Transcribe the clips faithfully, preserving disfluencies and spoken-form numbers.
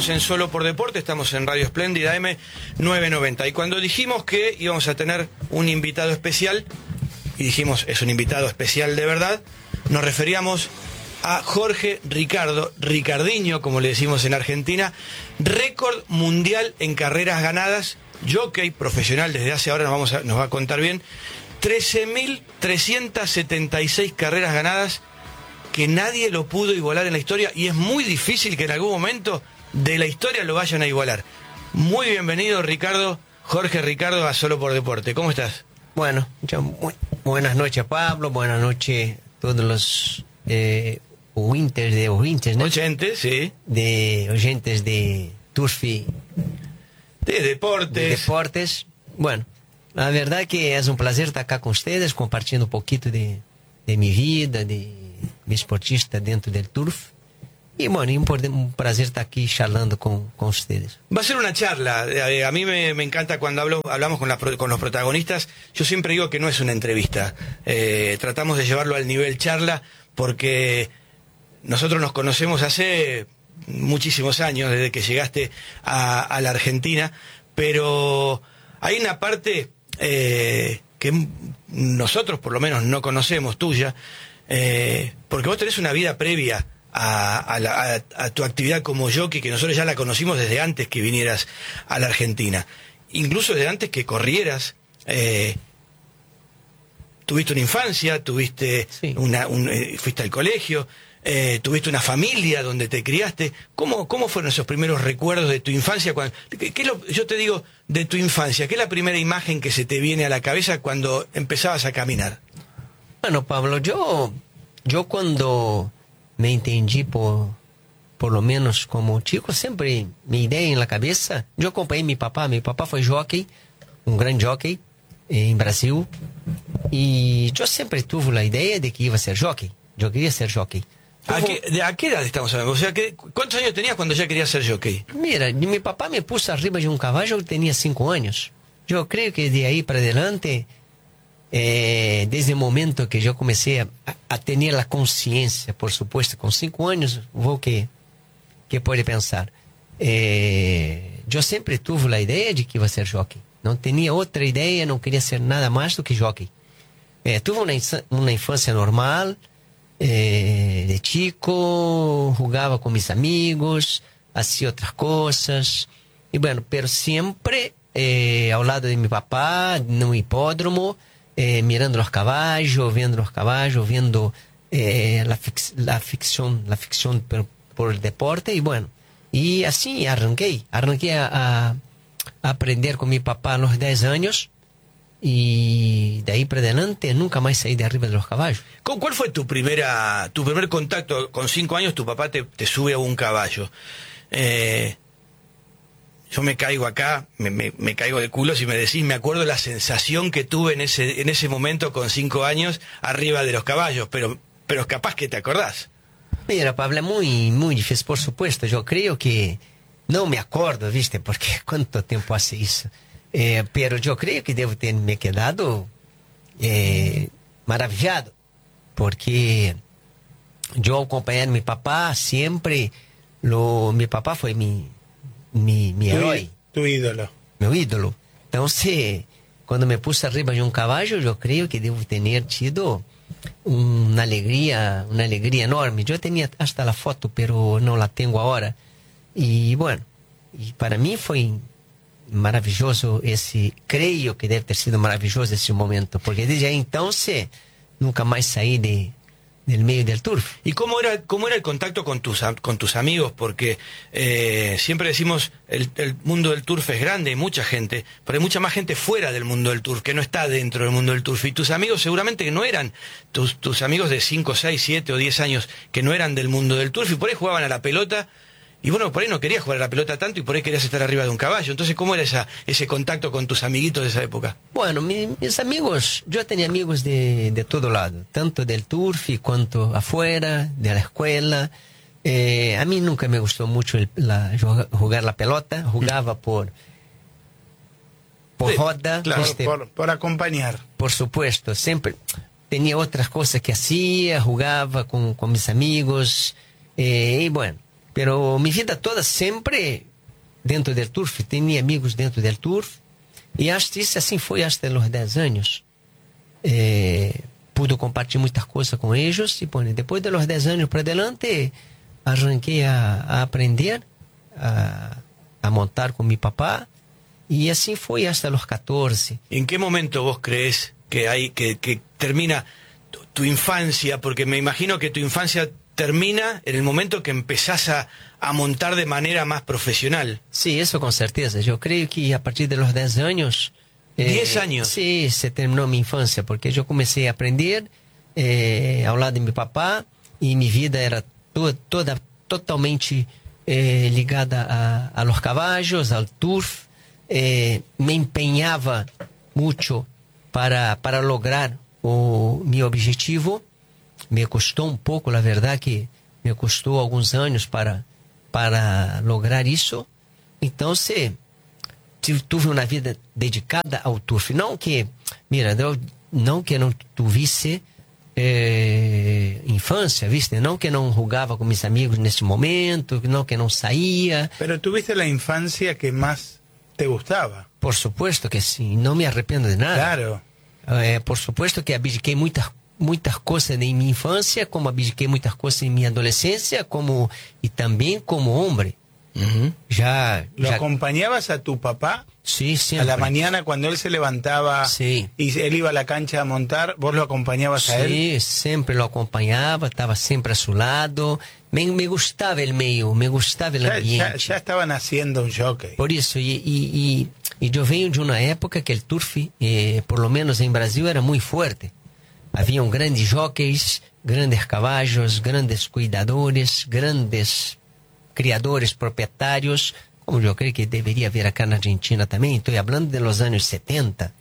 Estamos en Solo por Deporte, estamos en Radio Espléndida M novecientos noventa. Y cuando dijimos que íbamos a tener un invitado especial, y dijimos es un invitado especial de verdad, nos referíamos a Jorge Ricardo, Ricardinho, como le decimos en Argentina, récord mundial en carreras ganadas, jockey profesional desde hace, ahora nos, vamos a, nos va a contar bien, trece mil trescientas setenta y seis carreras ganadas, que nadie lo pudo igualar en la historia, y es muy difícil que en algún momento de la historia lo vayan a igualar. Muy bienvenido, Ricardo, Jorge Ricardo, a Solo por Deporte. ¿Cómo estás? Bueno, muchas, muy, buenas noches, Pablo, buenas noches a todos los eh, oyentes de oyentes, ¿no? Oyentes, sí. De oyentes de Turf y de deportes. De deportes. Bueno, la verdad que es un placer estar acá con ustedes, compartiendo un poquito de, de mi vida, de mi esportista dentro del turf. Y bueno, un, un placer estar aquí charlando con, con ustedes. Va a ser una charla. A mí me, me encanta cuando hablo, hablamos con, la, con los protagonistas. Yo siempre digo que no es una entrevista. Eh, tratamos de llevarlo al nivel charla porque nosotros nos conocemos hace muchísimos años, desde que llegaste a, a la Argentina. Pero hay una parte eh, que nosotros por lo menos no conocemos tuya. Eh, porque vos tenés una vida previa a, a, la, a, a tu actividad como jockey, que nosotros ya la conocimos desde antes que vinieras a la Argentina. Incluso desde antes que corrieras. Eh, tuviste una infancia, tuviste sí. una, un, eh, fuiste al colegio, eh, tuviste una familia donde te criaste. ¿Cómo, cómo fueron esos primeros recuerdos de tu infancia? Cuando, ¿qué, qué lo, yo te digo, de tu infancia, ¿qué es la primera imagen que se te viene a la cabeza cuando empezabas a caminar? Bueno, Pablo, yo, yo cuando me entendí por, por lo menos como chico, siempre mi idea en la cabeza, yo acompañé a mi papá, mi papá fue jockey, un gran jockey eh, en Brasil, y yo siempre tuve la idea de que iba a ser jockey, yo quería ser jockey. ¿A qué, de, ¿A qué edad estamos hablando? O sea, ¿qué, ¿cuántos años tenías cuando ya querías ser jockey? Mira, mi papá me puso arriba de un caballo que tenía cinco años. Yo creo que de ahí para adelante... Eh, desde el momento que yo comencé a, a tener la conciencia, por supuesto, con cinco años, vos que, que puede pensar. Eh, yo siempre tuve la idea de que iba a ser jockey. No tenía otra idea, no quería ser nada más do que jockey. Eh, tuve una, una infancia normal, eh, de chico, jugaba con mis amigos, hacía otras cosas. Y bueno, pero siempre eh, al lado de mi papá, en un hipódromo, Eh, mirando los caballos, viendo los caballos, viendo eh, la, fix, la ficción, la ficción por, por el deporte, y bueno, y así arranqué, arranqué a, a, a aprender con mi papá a los diez años, y de ahí para adelante nunca más salí de arriba de los caballos. ¿Cuál fue tu primera, tu primer contacto? Con cinco años tu papá te, te sube a un caballo. Eh... Yo me caigo acá, me, me, me caigo de culo si me decís, me acuerdo la sensación que tuve en ese, en ese momento con cinco años arriba de los caballos, pero, pero capaz que te acordás. Mira, Pablo, es muy, muy difícil, por supuesto. Yo creo que no me acuerdo, ¿viste? Porque cuánto tiempo hace eso. Eh, pero yo creo que debo tenerme quedado eh, maravillado, porque yo acompañé a mi papá siempre, lo, mi papá fue mi... Mi, mi héroe. Tu ídolo. Mi ídolo. Entonces, cuando me puse arriba de un caballo, yo creo que debo tener sido una alegría, una alegría enorme. Yo tenía hasta la foto, pero no la tengo ahora. Y bueno, y para mí fue maravilloso ese, creo que debe ter sido maravilloso ese momento, porque desde ahí entonces nunca más salí de... del medio del turf. ¿Y cómo era, cómo era el contacto con tus, con tus amigos? Porque eh, siempre decimos, el, el mundo del turf es grande, hay mucha gente, pero hay mucha más gente fuera del mundo del turf, que no está dentro del mundo del turf. Y tus amigos seguramente que no eran, tus, tus amigos de cinco, seis, siete o diez años, que no eran del mundo del turf, y por ahí jugaban a la pelota, y bueno, por ahí no querías jugar a la pelota tanto, y por ahí querías estar arriba de un caballo. Entonces, ¿cómo era esa, ese contacto con tus amiguitos de esa época? Bueno, mi, mis amigos, yo tenía amigos de, de todo lado, tanto del turf cuanto afuera, de la escuela. Eh, a mí nunca me gustó mucho el, la, jugar la pelota, jugaba por, por sí, roda. claro, este, por, por acompañar. Por supuesto, siempre tenía otras cosas que hacía, jugaba con, con mis amigos, eh, y bueno. Pero mi vida toda siempre dentro del turf, tenía amigos dentro del turf, y hasta isso assim foi hasta los dez años. Eh, pude compartir muitas coisas com eles, e bueno, depois de los dez anos para adelante, arranquei a, a aprender a, a montar com meu papá, y así fue hasta los catorce. ¿En qué momento vos crees que hay que, que termina tu, tu infancia? Porque me imagino que tu infancia termina en el momento que empezás a, a montar de manera más profesional. Sí, eso con certeza. Yo creo que a partir de los dez años... ¿diez años? Sí, se terminó mi infancia, porque yo comencé a aprender eh, ao lado de mi papá, y mi vida era to, toda totalmente eh, ligada a, a los caballos, al turf. Eh, me empenhava muito para, para lograr o meu objetivo. Me custou um pouco, na verdade, que me custou alguns anos para, para lograr isso. Então, se tive uma vida dedicada ao turf. Não que, mira, não que não tivesse eh, infância, viste? Não que não jogava com meus amigos nesse momento, não que não saía. Pero tuviste la infancia que más te gustaba. Por supuesto que sim, não me arrependo de nada. Claro. É, por supuesto que abdiquei muitas muitas coisas em minha infância, como abdiquei muitas coisas em minha adolescência, como e também como homem. Uh-huh. Já, ¿Lo já... acompañabas a tu papá? Sí, A siempre. la mañana cuando él se levantaba Sí. y él iba a la cancha a montar, ¿vos lo acompañabas a él? Sí, sempre lo acompanhava, estava sempre a seu lado. Me, me gostava o meio, me gostava o Ya, ambiente. ya, ya estaban haciendo un jockey. Por isso, e, e, e, e eu venho de uma época que o turf, eh, por lo menos em Brasil, era muito forte. Haviam grandes jockeys, grandes cavalos, grandes cuidadores, grandes criadores, proprietários, como eu creio que deveria haver acá na Argentina também. Estou falando de los anos setenta.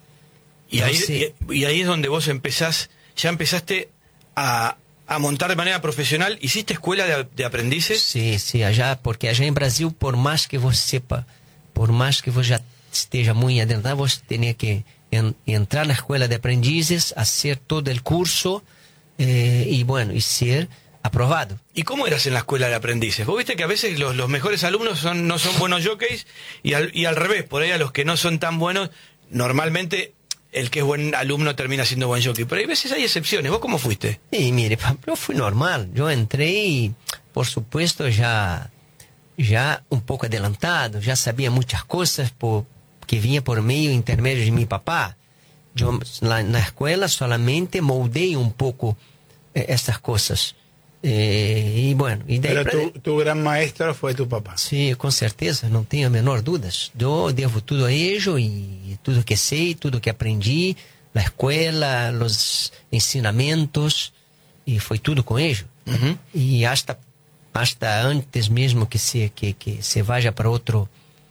Y ahí, y, y ahí es donde vos empezás, ya empezaste a, a montar de manera profesional. ¿Hiciste escuela de, de aprendices? Sim, sim, já, porque já em Brasil, por mais que você sepa, por mais que você já esteja muito adentrado, você teria que en, entrar na escola de aprendizes, fazer todo o curso eh, e, bueno, e ser aprobado. ¿Y cómo eras en la escuela de aprendices? Vos viste que a veces los, los mejores alumnos son, no son buenos jockeys, y al, y al revés, por ahí a los que no son tan buenos, normalmente el que es buen alumno termina siendo buen jockey. Pero hay veces hay excepciones. ¿Vos cómo fuiste? E mire, eu fui normal. Eu entrei, por supuesto, já já um pouco adelantado, já sabia muitas coisas por, que vinha por meio intermédio de meu papá. Eu, lá na escola, solamente moldei um pouco eh, essas coisas. Eh, e, bueno, e daí Pero pra tu, de... tu gran maestro fue tu papá. Sim, com certeza, não tenho a menor dúvidas. Eu devo tudo a ele, e tudo que sei, tudo que aprendi, na escola, os ensinamentos, e foi tudo com ele. Uh-huh. E hasta, hasta antes mesmo que se, que, que se vaya para outro,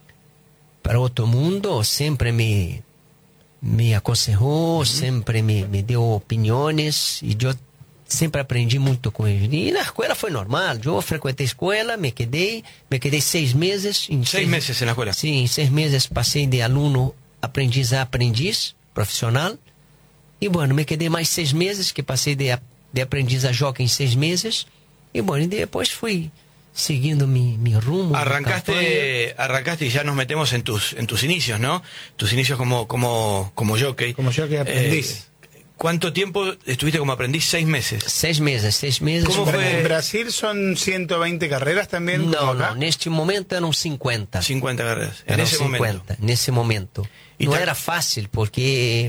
para outro mundo, sempre me, me aconselhou, uh-huh. sempre me, me deu opiniões, e eu sempre aprendi muito com ele. E na escola foi normal. Eu frequentei a escola, me quedei, me quedei seis meses. Em seis, seis meses en la escuela. Sim, em seis meses passei de aluno aprendiz a aprendiz profissional. E, bueno, me quedei mais seis meses, que passei de, de aprendiz a jockey em seis meses. E, bueno, e depois fui seguindo mi, mi rumbo. Arrancaste, arrancaste y ya nos metemos en tus, en tus inicios, ¿no? Tus inicios como, como, como jockey. Como jockey aprendiz. Eh, ¿Cuánto tiempo estuviste como aprendiz? Seis meses. Seis meses, seis meses. ¿Cómo fue? ¿En Brasil son ciento veinte carreras también? Não, como acá? não, neste momento eram cinquenta. cincuenta carreras. En Eram ese cinquenta, momento. nesse momento. E Não tá- era fácil, porque,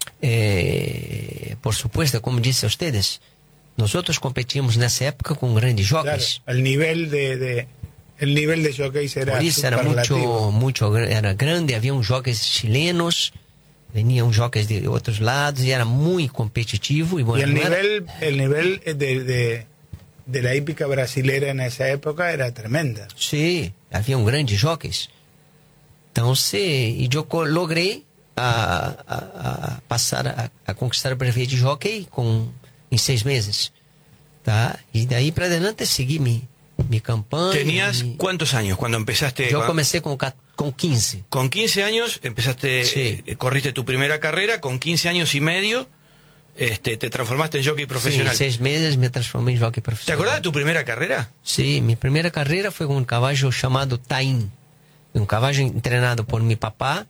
eh, por supuesto, como disse a ustedes, nós competimos nessa época com grandes Claro, jockeys. el nivel de, de el nivel de jockeys era Por isso era muito, superlativo. muito gra- era grande, havia uns jockeys chilenos, veniam jockeys de outros lados, e era muito competitivo. E, bueno, Y el não era- nivel, el nivel de, de, de la hípica brasilera en esa época era tremenda. Sim, haviam grandes jockeys. Então, se, e eu co- logrei a, a, a passar a, a conquistar o brevet de jockey com, em seis meses. Tá? E daí para adelante segui mi, mi campanha. ¿Tenías mi... cuántos años cuando empezaste? Eu Cuando- comecei com, ca- com quinze. Con quince años empezaste, Sí. eh, corriste tu primera carrera, con quince años y medio este, te transformaste en jockey profesional. Sí, seis meses me transformé en jockey ¿Te profesional. acordás de tu primera carrera? Sí, mi primera carrera fue con un caballo llamado Taín. Un caballo entrenado por mi papá.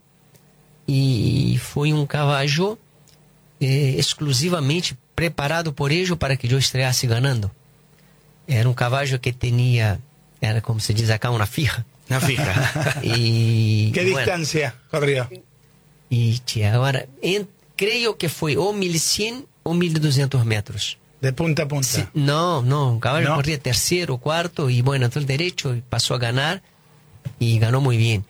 Y fue un caballo eh, exclusivamente preparado por ello para que yo estrease ganando. Era un caballo que tenía, era como se dice acá, una fija. Una fija. Y, ¿Qué bueno, distancia corrió? Y tia, ahora, en, creo que fue o mil cien o mil doscientos metros. De punta a punta. Sí, no, no, un caballo ¿No? corría tercero, cuarto y bueno, entró el derecho y pasó a ganar y ganó muy bien.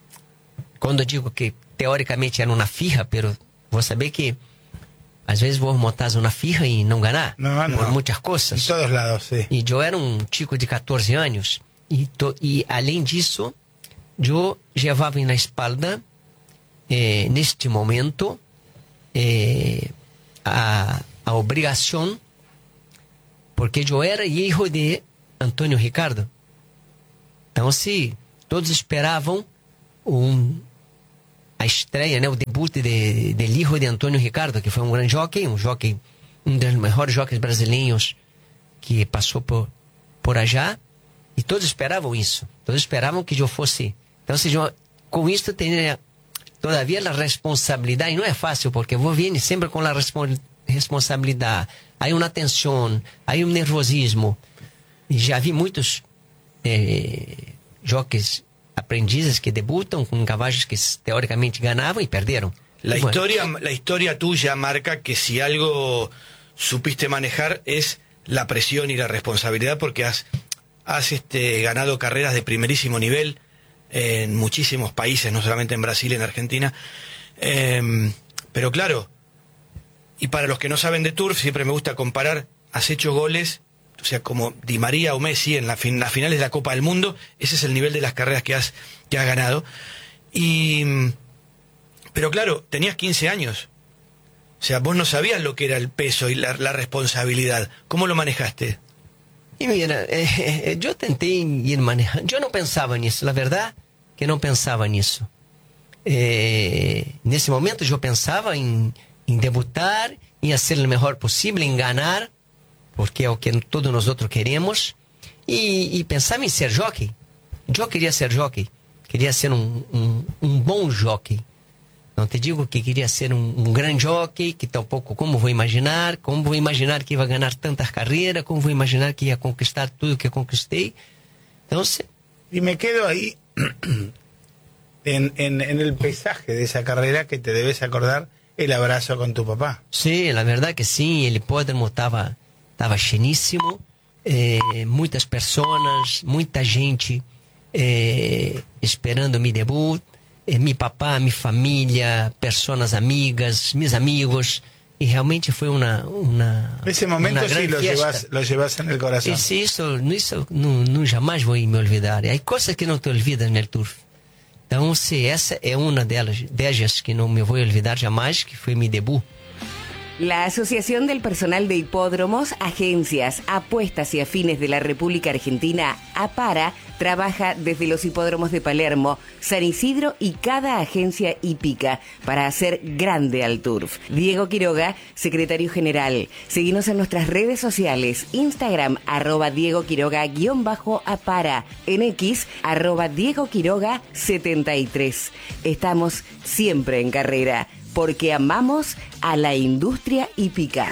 Cuando digo que teóricamente era una fija, pero vos sabés que a veces vos montás una fija y no ganás No, no. por muchas En cosas. todos lados, sí. Y yo era un chico de catorce años. Y, to, y além disso, yo llevaba en la espalda, eh, en este momento, eh, a, a obrigación, porque yo era hijo de Antônio Ricardo. Entonces, todos esperavam um, a estreia, né, o debut de, del hijo de Antônio Ricardo, que foi um grande jockey, um jockey, um dos mejores jockeys brasileiros que passou por, por allá. E todos esperavam isso. Todos esperavam que eu fosse. Então, se eu, com isso, tenho todavia a responsabilidade. E não é fácil, porque vou vir sempre com a respons responsabilidade. Há uma tensão, há um nervosismo. E já vi muitos eh, jockeys aprendizes que debutam com cavalos que teoricamente ganhavam e perderam. La Y bueno, historia, la historia tuya marca que si algo supiste manejar es la presión y la responsabilidad, porque has, has este, ganado carreras de primerísimo nivel en muchísimos países, no solamente en Brasil, en Argentina. Eh, pero claro, y para los que no saben de turf, siempre me gusta comparar, has hecho goles, o sea, como Di María o Messi en la fin, las finales de la Copa del Mundo. Ese es el nivel de las carreras que has, que has ganado. Y, pero claro, tenías quince años. O sea, vos no sabías lo que era el peso y la, la responsabilidad. ¿Cómo lo manejaste? E mira, eh, eu tentei ir manejando. Eu não pensava nisso, na verdade, que não pensava nisso. Eh, nesse momento, eu pensava em, em debutar, em ser o melhor possível, em ganhar, porque é o que todos nós outros queremos. E, e pensava em ser jockey. Eu queria ser jockey. Queria ser um, um, um bom jockey. Não te digo que queria ser um, um grande jockey, que tampouco como vou imaginar, como vou imaginar que ia ganhar tantas carreiras, como vou imaginar que ia conquistar tudo que conquistei. Então, se... Y me quedo ahí en, en, en el paisaje de esa carrera que te debes acordar el abrazo con tu papá. Sim, na verdade que sim, o hipódromo estava estava cheníssimo, eh, muitas pessoas, muita gente eh, esperando meu debut. Eh, mi papá, mi família, pessoas amigas, mis amigos, e realmente foi uma uma Ese momento uma sí grande lo fiesta. llevas, lo llevas en el corazón. Isso, isso, isso não, não jamais vou me olvidar. Há coisas que não te olvidas no turf. Então, se essa é uma delas, delas que não me vou olvidar jamais, que foi meu debut. La Asociación del Personal de Hipódromos, Agencias, Apuestas y Afines de la República Argentina, APARA, trabaja desde los hipódromos de Palermo, San Isidro y cada agencia hípica para hacer grande al turf. Diego Quiroga, secretario general. Seguinos en nuestras redes sociales, Instagram, arroba Diego Quiroga, guión bajo APARA, en X, arroba Diego Quiroga setenta y tres. Estamos siempre en carrera, porque amamos a la industria hípica.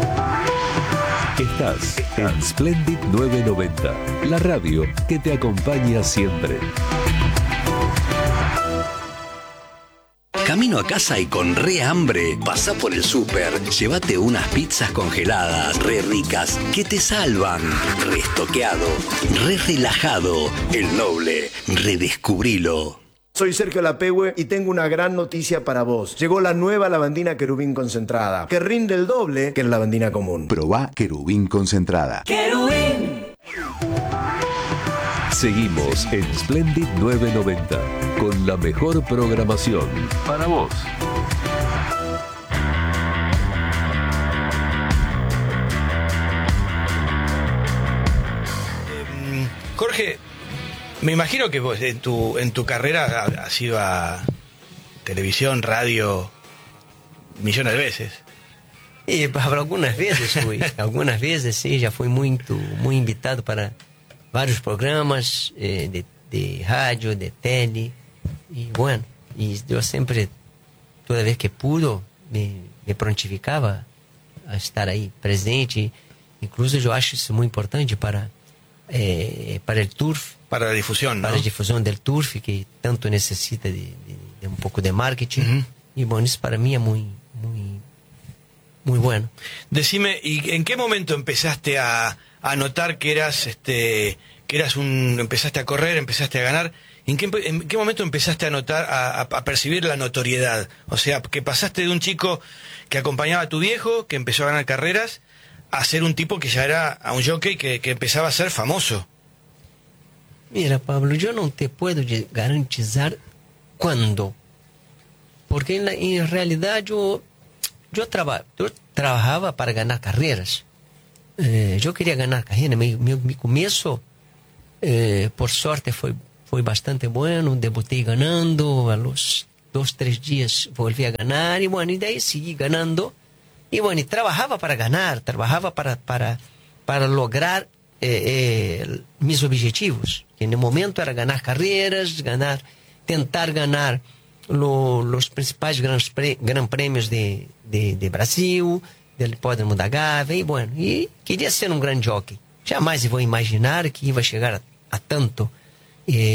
Estás en Splendid novecientos noventa, la radio que te acompaña siempre. Camino a casa y con re hambre, pasá por el súper, llévate unas pizzas congeladas, re ricas, que te salvan. Restoqueado, re relajado, el Noble, redescubrilo. Soy Sergio Lapehue y tengo una gran noticia para vos. Llegó la nueva lavandina querubín concentrada, que rinde el doble que la lavandina común. Probá querubín concentrada. ¡Querubín! Seguimos en Splendid novecientos noventa con la mejor programación para vos. Eh, Jorge, me imagino que vos en tu, en tu carrera has ido a televisión, radio, millones de veces. E algumas vezes fui, algumas vezes sim, já fui muito, muito invitado para vários programas eh, de, de rádio, de tele, e bueno, e eu sempre, toda vez que pude, me, me prontificava a estar aí presente. Incluso eu acho isso muito importante para eh, para o turf, para a difusão, para ¿no? a difusão do turf, que tanto necessita de, de, de um pouco de marketing. Uh-huh. E bueno, isso para mim é muito, muito, muito bueno. Decime, ¿y en qué momento empezaste a, a notar que eras, este, que eras un, empezaste a correr, empezaste a ganar? ¿En qué, en qué momento empezaste a notar, a, a percibir la notoriedad? O sea, que pasaste de un chico que acompañaba a tu viejo, que empezó a ganar carreras, a ser un tipo que ya era a un jockey que, que empezaba a ser famoso. Mira, Pablo, yo no te puedo garantizar cuándo, porque en, la, en realidad yo, yo, traba, yo trabajaba para ganar carreras. Eh, yo quería ganar carreras. Mi, mi, mi comienzo, eh, por suerte, fue, fue bastante bueno. Debuté ganando, a los dos, tres días volví a ganar, y bueno, y de ahí seguí ganando. Y bueno, y trabajaba para ganar, trabajaba para, para, para lograr eh, eh, mis objetivos, que en el momento era ganar carreras, ganar, tentar ganar lo, los principales gran, pre, gran premios de, de, de Brasil, del Hipódromo da Gávea, y bueno, y quería ser un gran jockey. Jamais vou imaginar que iba a llegar a, a tanto. Eh,